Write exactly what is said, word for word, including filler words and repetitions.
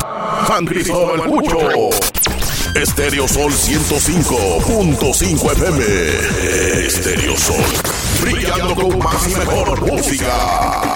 San Cristóbal el Cucho. Estéreo Sol ciento cinco punto cinco F M. Estéreo Sol, brillando con más y mejor música.